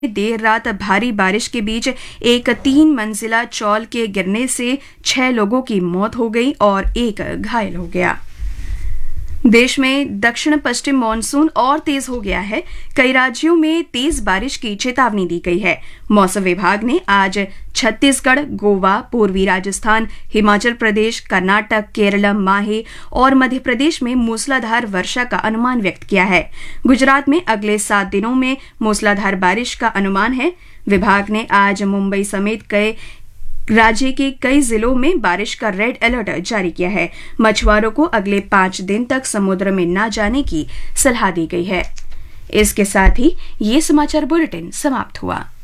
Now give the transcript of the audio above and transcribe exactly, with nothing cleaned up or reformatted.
देर रात भारी बारिश के बीच एक तीन मंजिला चौल के गिरने से छह लोगों की मौत हो गई और एक घायल हो गया। देश में दक्षिण पश्चिम मानसून और तेज हो गया है। कई राज्यों में तेज बारिश की चेतावनी दी गई है। मौसम विभाग ने आज छत्तीसगढ़, गोवा, पूर्वी राजस्थान, हिमाचल प्रदेश, कर्नाटक, केरल, माहे और मध्य प्रदेश में मूसलाधार वर्षा का अनुमान व्यक्त किया है। गुजरात में अगले सात दिनों में मूसलाधार बारिश का अनुमान है। विभाग ने आज मुंबई समेत कई राज्य के कई जिलों में बारिश का रेड अलर्ट जारी किया है। मछुआरों को अगले पांच दिन तक समुद्र में न जाने की सलाह दी गई है। इसके साथ ही ये समाचार बुलेटिन समाप्त हुआ।